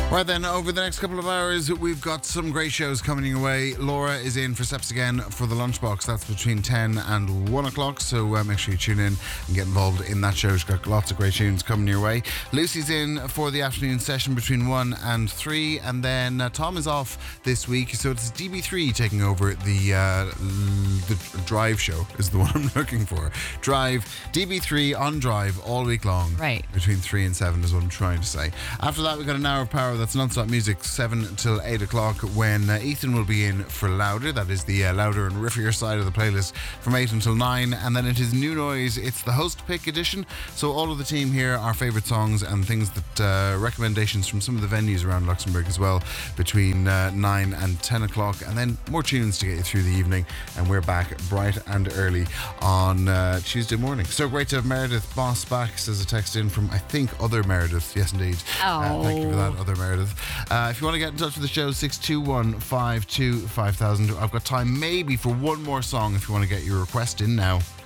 Right then, over the next couple of hours, we've got some great shows coming your way. Laura is in for Steps Again for the Lunchbox. That's between 10 and 1 o'clock, so make sure you tune in and get involved in that show. She's got lots of great tunes coming your way. Lucy's in for the afternoon session between 1 and 3, and then Tom is off this week, so it's DB3 taking over the Drive show is the one I'm looking for. Drive, DB3 on Drive all week long. Right. Between 3 and 7 is what I'm trying to say. After that, we've got an hour of power. That's non-stop music, 7 till 8 o'clock, when Ethan will be in for Louder. That is the louder and riffier side of the playlist from 8 until 9. And then it is New Noise. It's the host pick edition. So all of the team here, our favourite songs and things that recommendations from some of the venues around Luxembourg as well, between 9 and 10 o'clock. And then more tunes to get you through the evening. And we're back bright and early on Tuesday morning. So great to have Meredith Boss back, says a text in from, I think, other Meredith. Yes, indeed. Thank you for that, other Meredith. If you want to get in touch with the show, 621-52-5000. I've got time maybe for one more song if you want to get your request in now.